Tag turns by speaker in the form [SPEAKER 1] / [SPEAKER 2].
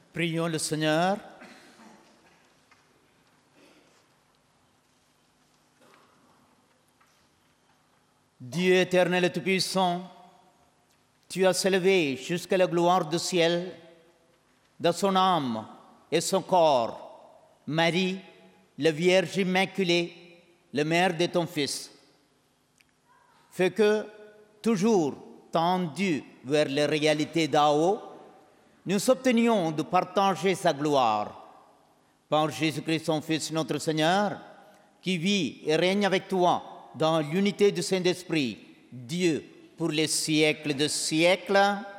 [SPEAKER 1] Prions le Seigneur. Dieu éternel et tout-puissant, tu as élevé jusqu'à la gloire du ciel, dans son âme et son corps, Marie, la Vierge Immaculée, la mère de ton Fils. Fais que, toujours tendus vers les réalités d'en haut, nous obtenions de partager sa gloire. Par Jésus-Christ, son Fils, notre Seigneur, qui vit et règne avec toi dans l'unité du Saint-Esprit, Dieu, pour les siècles des siècles.